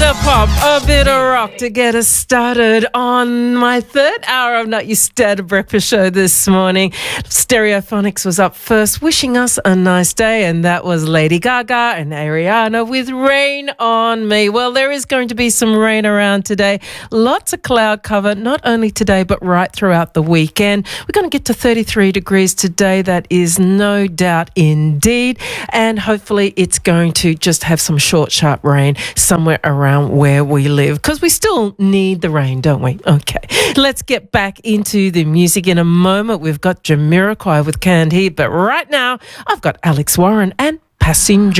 pop, a bit of rock to get us started on my third hour of Not Your Standard Breakfast Show this morning. Stereophonics was up first, wishing us a nice day, and that was Lady Gaga and Ariana with Rain on Me. Well, there is going to be some rain around today. Lots of cloud cover, not only today, but right throughout the weekend. We're going to get to 33 degrees today. That is no doubt indeed. And hopefully it's going to just have some short, sharp rain somewhere around where we live, because we still need the rain, don't we? Okay, let's get back into the music in a moment. We've got Jamiroquai with Canned Heat, but right now I've got Alex Warren and Passenger.